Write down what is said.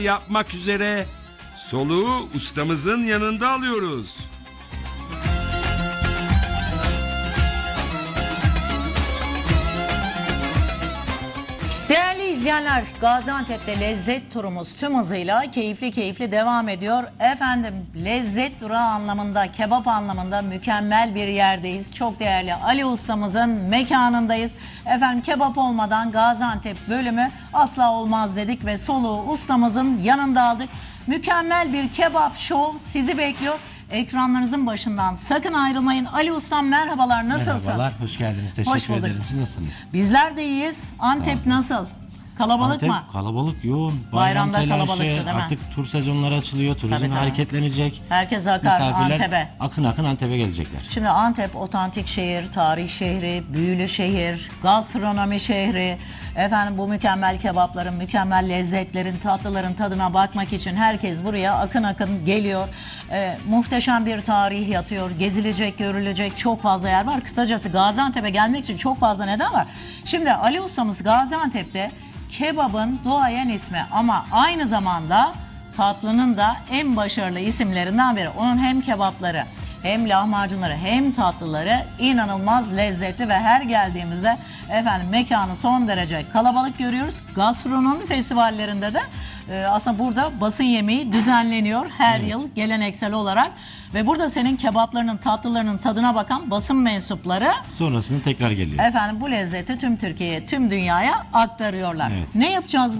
yapmak üzere soluğu ustamızın yanında alıyoruz. Değerli izleyenler, Gaziantep'te lezzet turumuz tüm hızıyla keyifli devam ediyor. Efendim, lezzet durağı anlamında, kebap anlamında mükemmel bir yerdeyiz. Çok değerli Ali ustamızın mekanındayız. Efendim, kebap olmadan Gaziantep bölümü asla olmaz dedik ve soluğu ustamızın yanında aldık. Mükemmel bir kebap show sizi bekliyor. Ekranlarınızın başından sakın ayrılmayın. Ali ustam merhabalar, nasılsın? Merhabalar, hoş geldiniz. Teşekkür ederim. Siz nasılsınız? Bizler de iyiyiz. Antep nasıl? Kalabalık Antep, mı? kalabalık, yoğun. Bayramda Bayram telaşı, kalabalıktı, değil mi? Artık tur sezonları açılıyor, turizm Tabii. hareketlenecek. Herkes akar Misafirler Antep'e. akın akın Antep'e gelecekler. Şimdi Antep otantik şehir, tarih şehri, büyülü şehir, gastronomi şehri. Efendim, bu mükemmel kebapların, mükemmel lezzetlerin, tatlıların tadına bakmak için herkes buraya akın akın geliyor. Muhteşem bir tarih yatıyor. Gezilecek, görülecek çok fazla yer var. Kısacası Gaziantep'e gelmek için çok fazla neden var. Şimdi Ali ustamız Gaziantep'te kebabın duayen ismi ama aynı zamanda tatlının da en başarılı isimlerinden biri. Onun hem kebapları hem lahmacunları hem tatlıları inanılmaz lezzetli ve her geldiğimizde efendim mekanı son derece kalabalık görüyoruz. Gastronomi festivallerinde de aslında burada basın yemeği düzenleniyor her yıl geleneksel olarak ve burada senin kebaplarının, tatlılarının tadına bakan basın mensupları Sonrasında tekrar geliyor. efendim bu lezzeti tüm Türkiye'ye, tüm dünyaya aktarıyorlar. Evet. Ne yapacağız